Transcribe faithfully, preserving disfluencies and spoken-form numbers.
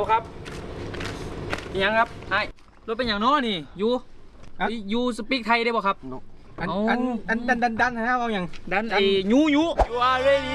บ่ครับยังครับไอ้รถเป็นอย่างน้อนี่ยูยูสปีกไทยได้บ่ครับอันอันอันดันดันดันนะเอาอย่างดันไอ้ยูยู you are ready